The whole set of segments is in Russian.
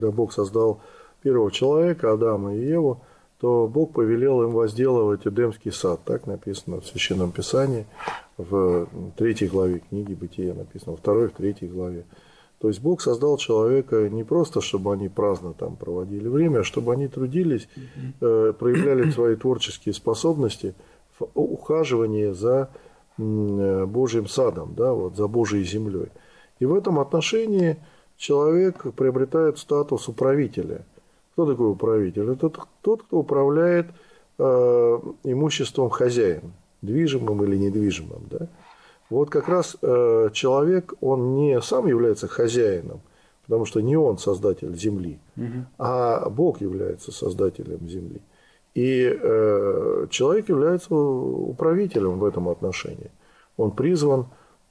Когда Бог создал первого человека, Адама и Еву, то Бог повелел им возделывать Эдемский сад. Так написано в Священном Писании, в 3 главе книги Бытия написано, во 2 и в 3 главе. То есть Бог создал человека не просто, чтобы они праздно там проводили время, а чтобы они трудились, проявляли свои творческие способности в ухаживании за Божьим садом, да, вот, за Божьей землей. И в этом отношении человек приобретает статус управителя. Кто такой управитель? Это тот, кто управляет имуществом хозяина, движимым или недвижимым. Да? Вот как раз человек, он не сам является хозяином, потому что не он создатель земли, а Бог является создателем земли. И человек является управителем в этом отношении. Он призван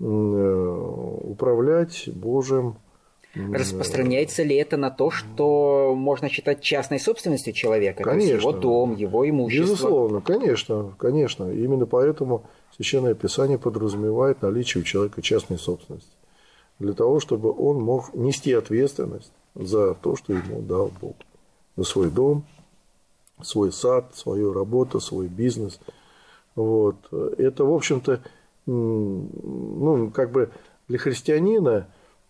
управлять Божьим. Распространяется ли это на то, что можно считать частной собственностью человека? Конечно. То есть его дом, его имущество? Безусловно, конечно, конечно. Именно поэтому Священное Писание подразумевает наличие у человека частной собственности. Для того, чтобы он мог нести ответственность за то, что ему дал Бог. За свой дом, свой сад, свою работу, свой бизнес. Вот. Это, в общем-то, ну, как бы для христианина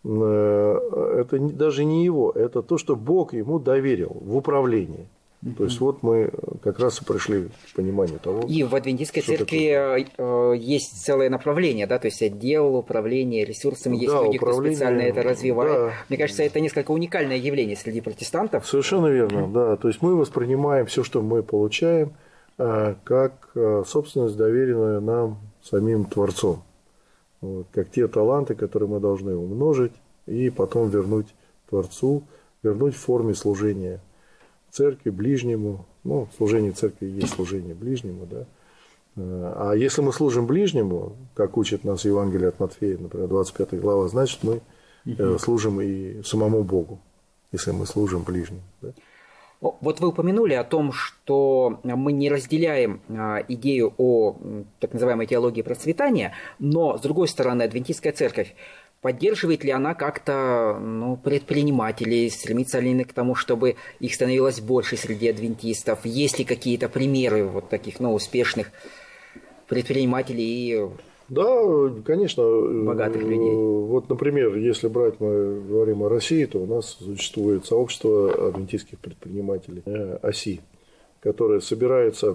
это даже не его, это то, что Бог ему доверил в управлении. То есть вот мы как раз и пришли к пониманию того. И в Адвентистской церкви есть целое направление, да, то есть отдел управления ресурсами, есть люди, кто специально это развивает. Да. Мне кажется, это несколько уникальное явление среди протестантов. Совершенно верно, да. То есть мы воспринимаем все, что мы получаем, как собственность, доверенную нам самим Творцом. Вот, как те таланты, которые мы должны умножить и потом вернуть Творцу, вернуть в форме служения церкви, ближнему. Ну, служение церкви есть служение ближнему, да. А если мы служим ближнему, как учит нас Евангелие от Матфея, например, 25 глава, значит, мы служим и самому Богу, если мы служим ближнему. Да? Вот вы упомянули о том, что мы не разделяем идею о так называемой теологии процветания, но, с другой стороны, Адвентистская церковь, поддерживает ли она как-то предпринимателей, стремится ли она к тому, чтобы их становилось больше среди адвентистов? Есть ли какие-то примеры вот таких успешных предпринимателей? Да, конечно. Богатых людей. Вот, например, если брать, мы говорим о России, то у нас существует сообщество адвентистских предпринимателей, ОСИ, которое собирается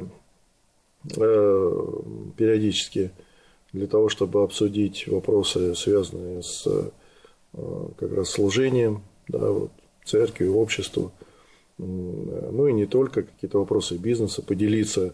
периодически для того, чтобы обсудить вопросы, связанные с как раз служением, да, вот, церкви, обществу, ну и не только, какие-то вопросы бизнеса, поделиться,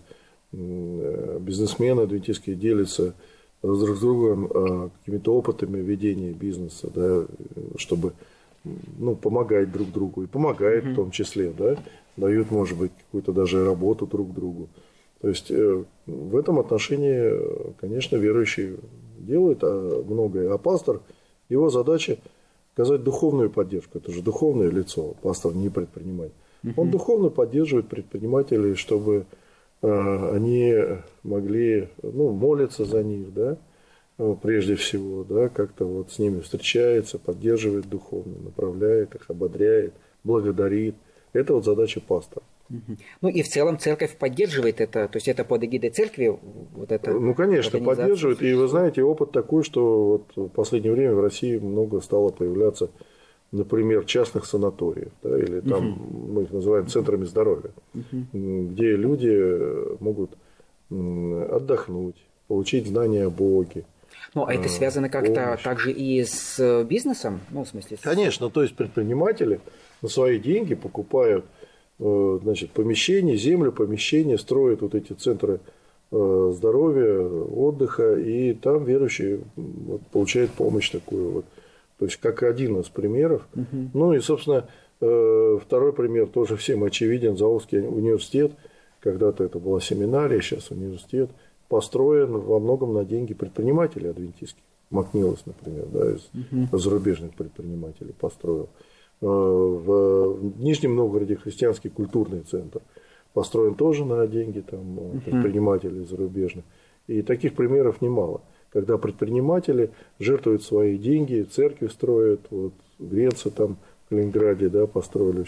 бизнесмены адвентистские делятся друг с другом какими-то опытами ведения бизнеса, да, чтобы помогать друг другу, и помогают в том числе, да, дают, может быть, какую-то даже работу друг другу. То есть в этом отношении, конечно, верующие делают многое, а пастор, его задача оказать духовную поддержку, это же духовное лицо, пастор не предприниматель. Он духовно поддерживает предпринимателей, чтобы они могли молиться за них, да, прежде всего, да, как-то вот с ними встречается, поддерживает духовно, направляет их, ободряет, благодарит. Это вот задача пастора. Ну и в целом церковь поддерживает это, то есть это под эгидой церкви? Вот это конечно, поддерживает. И вы знаете, опыт такой, что вот в последнее время в России много стало появляться, например, частных санаториев, да, или там мы их называем центрами здоровья, где люди могут отдохнуть, получить знания о Боге. Ну, а это связано как-то также и с бизнесом? Ну, в смысле... Конечно, то есть предприниматели на свои деньги покупают, значит, помещения, землю, помещения, строят вот эти центры здоровья, отдыха, и там верующие получают помощь такую вот. То есть, как один из примеров. Ну, и, собственно, второй пример тоже всем очевиден. Заволжский университет, когда-то это была семинария, сейчас университет, построен во многом на деньги предпринимателей адвентистских. Макнилос, например, да, из зарубежных предпринимателей построил. В Нижнем Новгороде христианский культурный центр построен тоже на деньги там, предпринимателей зарубежных. И таких примеров немало. Когда предприниматели жертвуют свои деньги, церкви строят, вот Гренцы там в Калининграде, да, построили